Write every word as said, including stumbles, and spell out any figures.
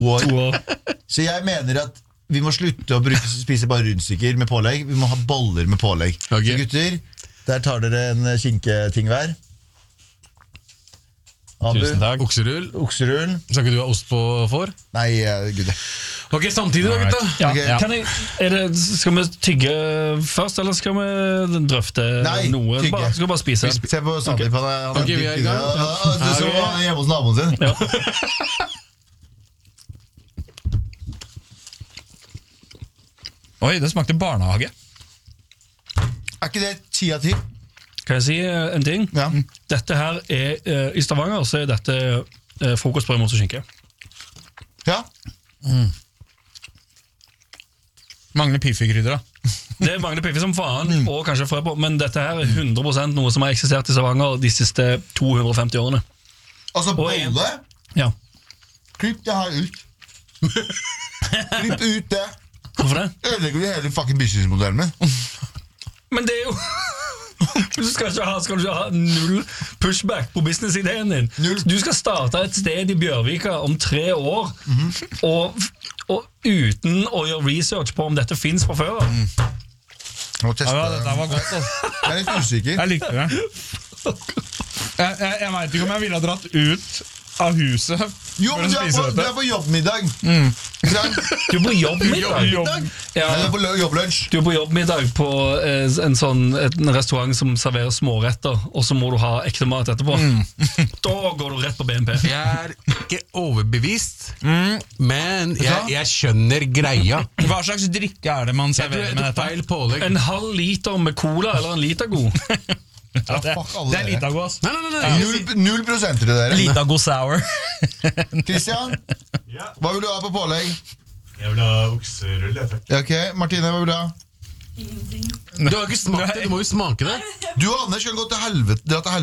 år. to år. Så jeg mener at vi må slutte å bruke, spise bare rundstykker med pålegg. Vi må ha boller med pålegg. Okay. Så gutter, der tar dere en skinketing hver. Abu, Tusen takk. Okserull. okserull. Skal ikke du ha ost på får? Nei, gud. Ok, samtidig da, gutta. Ja. Okay. Kan jeg, er det, skal vi tygge først, eller skal vi drøfte Nei, noe? tygge. Bare, skal vi bare spise? Se på Sandeep, han er, han er Ok, vi er i dyktig. gang. Ja, ja, Du så han er hjemme hos naboen sin. Ja. Oi, det smakte barnehage. Er ikke det ti av ti? Kan jeg si eh, en ting? Ja. Dette her er, eh, I Stavanger så er dette eh, frokostbrød med ost og skinke. Ja. Mangler piffikrydder da. Det mangler piffi som faen, og kanskje frø på, men dette her er hundre prosent noe som har eksistert i Stavanger de siste to hundre og femti årene. Altså, Og en- bolle. Ja. Klipp det her ut. Klipp ut det. Hvorfor det? Ødelegger du hele fucking businessmodellen min? Men det er jo Du skal ikke ha, skal du ikke ha null pushback på businessideen din. Null. Du skal starte et sted i Bjørvika om tre år, Mhm. og, og uten å gjøre research på om dette finnes fra før. Mm. Må teste. Ja, dette var godt, altså. Jeg er litt usikker. Jeg likte det. Jeg, jeg, jeg vet ikke om jeg ville ha dratt ut av huset Jo, for men å du er, spise på, du dette. er på jobbmiddag. Ikke sant? Du er på jobbmiddag. Jobb. Ja, Nei, du er på lø- jobblunsj. du er på jobbmiddag på eh, en sånn en restaurant som serverer småretter, og så må du ha ekte mat etterpå. Da går du rett på B N P. Jeg er ikke overbevist, men jeg, jeg skjønner greia. Hva slags drikke er det man Jeg tror serverer jeg med tok dette? feil pålegg. En halv liter med cola eller en liter god. Ja, det, fuck alle det er dere. Litago, ass. Nei, nei, nei, nei. Null, null prosenter til dere. Litago sour. Christian, hva vil du ha på pålegg? Jeg vil ha okserull, jeg takk. Ok, Martine, hva vil du ha? Du har ikke smakt det, du må jo smake det. Du og Anders kan gå til helvete. Dra til helvete.